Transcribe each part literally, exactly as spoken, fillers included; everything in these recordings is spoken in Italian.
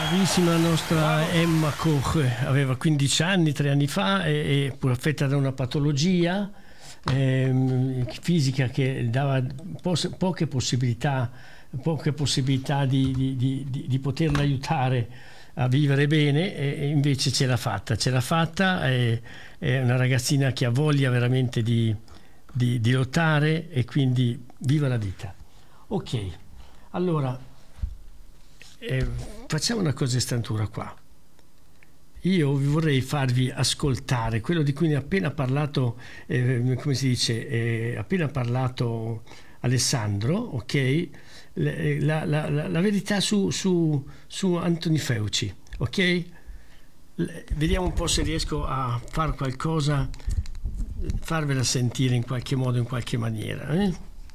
bravissima nostra Emma Koch, aveva quindici anni, tre anni fa, e, e pur affetta da una patologia eh, fisica che dava pos- poche possibilità, poche possibilità di, di, di, di poterla aiutare a vivere bene, e invece ce l'ha fatta, ce l'ha fatta, è, è una ragazzina che ha voglia veramente di, di, di lottare, e quindi viva la vita. Ok, allora eh, facciamo una cosa estantura qua. Io vi vorrei farvi ascoltare quello di cui ne ha appena parlato, eh, come si dice, eh, appena parlato Alessandro, ok? La, la, la, la verità su, su, su Anthony Fauci, ok? Vediamo un po' se riesco a far qualcosa, farvela sentire in qualche modo, in qualche maniera. Eh?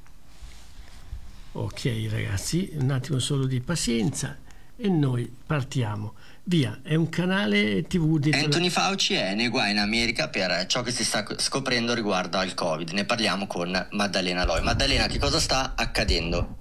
Ok ragazzi, un attimo solo di pazienza e noi partiamo. Via, è un canale tivù di... Anthony Fauci è nei guai in America per ciò che si sta scoprendo riguardo al Covid. Ne parliamo con Maddalena Loi. Maddalena, che cosa sta accadendo?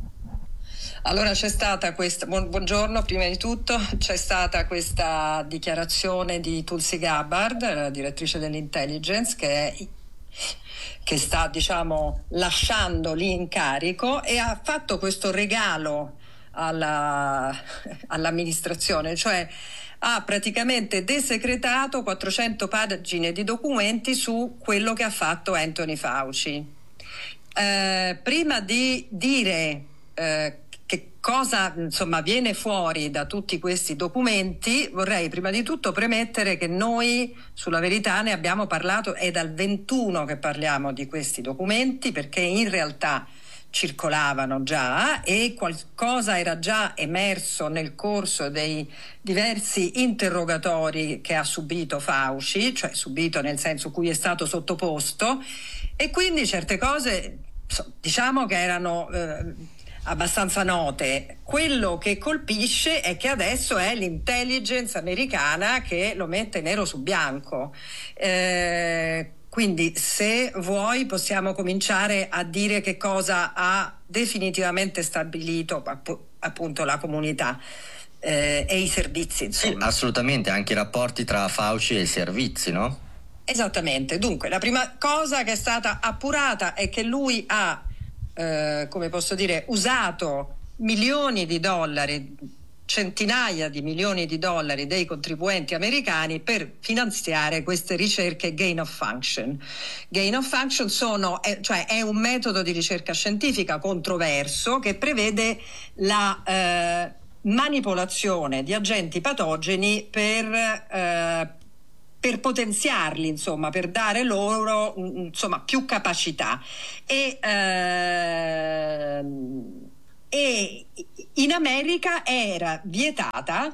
Allora c'è stata questa, buongiorno prima di tutto, c'è stata questa dichiarazione di Tulsi Gabbard, la direttrice dell'intelligence, che è, che sta diciamo lasciando l'incarico, e ha fatto questo regalo alla, all'amministrazione, cioè ha praticamente desecretato quattrocento pagine di documenti su quello che ha fatto Anthony Fauci. Eh, prima di dire eh, che cosa insomma viene fuori da tutti questi documenti, vorrei prima di tutto premettere che noi sulla Verità ne abbiamo parlato, è dal ventuno che parliamo di questi documenti, perché in realtà circolavano già e qualcosa era già emerso nel corso dei diversi interrogatori che ha subito Fauci, cioè subito nel senso cui è stato sottoposto, e quindi certe cose diciamo che erano eh, abbastanza note. Quello che colpisce è che adesso è l'intelligence americana che lo mette nero su bianco. Eh, quindi se vuoi possiamo cominciare a dire che cosa ha definitivamente stabilito appunto la comunità eh, e i servizi, insomma. Sì, assolutamente, anche i rapporti tra Fauci e i servizi, no? Esattamente. Dunque la prima cosa che è stata appurata è che lui ha Eh, come posso dire, usato milioni di dollari, centinaia di milioni di dollari dei contribuenti americani per finanziare queste ricerche gain of function. Gain of function sono, è, cioè è un metodo di ricerca scientifica controverso che prevede la eh, manipolazione di agenti patogeni per eh, per potenziarli, insomma, per dare loro insomma più capacità, e, eh, e in America era vietata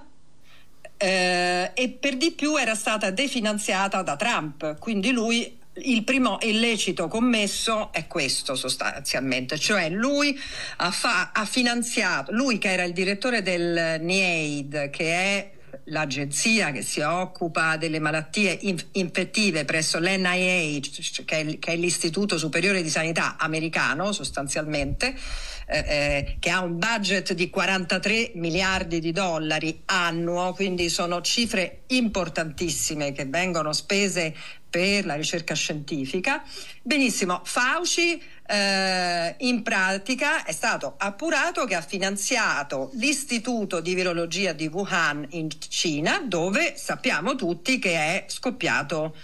eh, e per di più era stata definanziata da Trump, quindi lui il primo illecito commesso è questo sostanzialmente, cioè lui ha, fa, ha finanziato, lui che era il direttore del NIAID, che è l'agenzia che si occupa delle malattie inf- infettive presso l'N I H, che è, che è l'Istituto Superiore di Sanità americano sostanzialmente, eh, eh, che ha un budget di quarantatré miliardi di dollari annuo, quindi sono cifre importantissime che vengono spese per la ricerca scientifica. Benissimo, Fauci eh, in pratica è stato appurato che ha finanziato l'Istituto di Virologia di Wuhan in Cina, dove sappiamo tutti che è scoppiato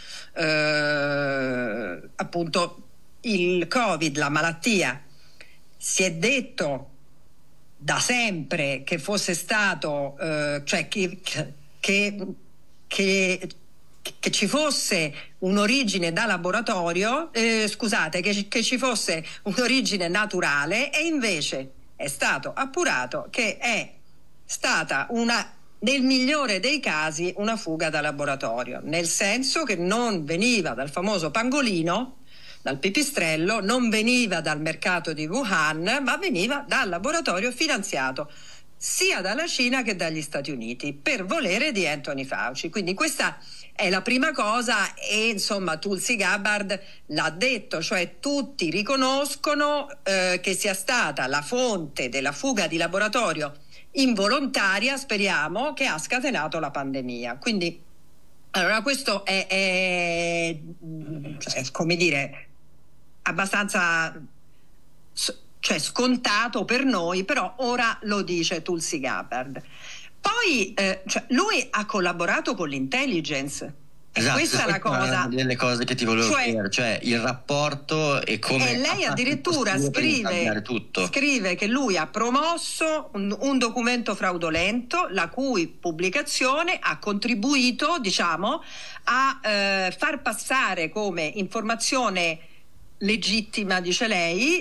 eh, appunto il Covid, la malattia. Si è detto da sempre che fosse stato, eh, cioè che, che, che che ci fosse un'origine da laboratorio, eh, scusate, che, che ci fosse un'origine naturale, e invece è stato appurato che è stata una, nel migliore dei casi, una fuga da laboratorio, nel senso che non veniva dal famoso pangolino, dal pipistrello, non veniva dal mercato di Wuhan, ma veniva dal laboratorio finanziato sia dalla Cina che dagli Stati Uniti per volere di Anthony Fauci. Quindi questa è la prima cosa, e insomma Tulsi Gabbard l'ha detto, cioè tutti riconoscono eh, che sia stata la fonte della fuga di laboratorio involontaria, speriamo, che ha scatenato la pandemia. Quindi, allora, questo è, è cioè, come dire, abbastanza, cioè, scontato per noi, però ora lo dice Tulsi Gabbard. Poi eh, cioè, lui ha collaborato con l'intelligence. Esatto, questa è la cosa, delle cose che ti volevo cioè, chiedere, cioè il rapporto e come e lei addirittura scrive, scrive che lui ha promosso un, un documento fraudolento la cui pubblicazione ha contribuito, diciamo, a eh, far passare come informazione legittima, dice lei,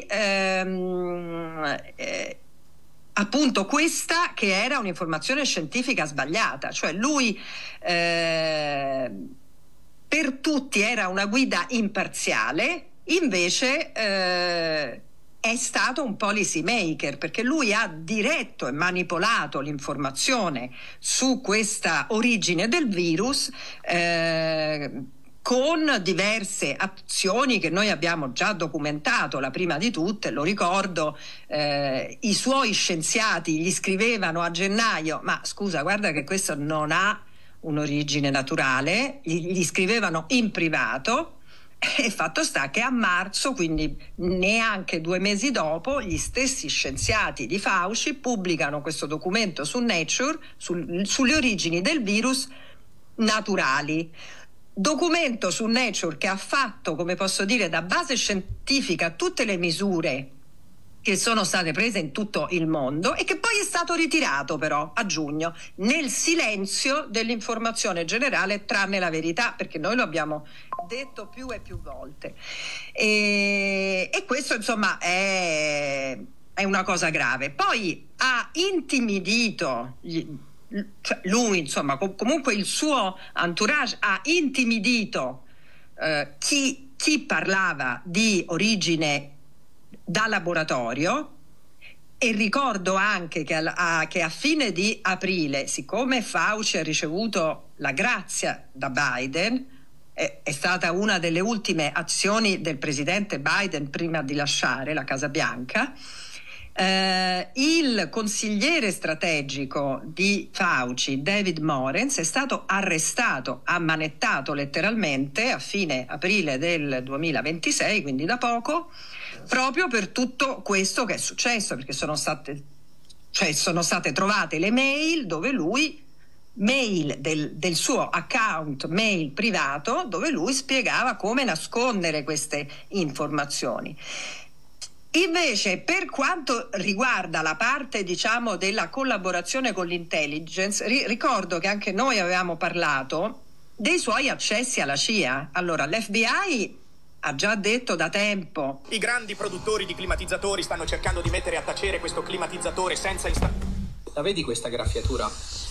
ehm, eh, appunto questa che era un'informazione scientifica sbagliata, cioè lui eh, per tutti era una guida imparziale, invece eh, è stato un policy maker, perché lui ha diretto e manipolato l'informazione su questa origine del virus eh, con diverse azioni che noi abbiamo già documentato. La prima di tutte, lo ricordo, eh, i suoi scienziati gli scrivevano a gennaio: ma scusa, guarda che questo non ha un'origine naturale, gli, gli scrivevano in privato, e fatto sta che a marzo, quindi neanche due mesi dopo, gli stessi scienziati di Fauci pubblicano questo documento su Nature sul, sulle origini del virus naturali. Documento su Nature che ha fatto, come posso dire, da base scientifica tutte le misure che sono state prese in tutto il mondo e che poi è stato ritirato però a giugno nel silenzio dell'informazione generale, tranne la verità, perché noi lo abbiamo detto più e più volte. E, e questo insomma è, è una cosa grave. Poi ha intimidito gli, cioè lui, insomma, comunque il suo entourage ha intimidito eh, chi, chi parlava di origine da laboratorio. E ricordo anche che a, a, che a fine di aprile, siccome Fauci ha ricevuto la grazia da Biden, è, è stata una delle ultime azioni del presidente Biden prima di lasciare la Casa Bianca, Uh, il consigliere strategico di Fauci, David Morens, è stato arrestato, ammanettato letteralmente a fine aprile del duemilaventisei, quindi da poco, proprio per tutto questo che è successo, perché sono state, cioè sono state trovate le mail dove lui, mail del, del suo account mail privato, dove lui spiegava come nascondere queste informazioni. Invece, per quanto riguarda la parte, diciamo, della collaborazione con l'intelligence, ri- ricordo che anche noi avevamo parlato dei suoi accessi alla C I A. Allora, l'F B I ha già detto da tempo: i grandi produttori di climatizzatori stanno cercando di mettere a tacere questo climatizzatore senza installazione. La vedi questa graffiatura?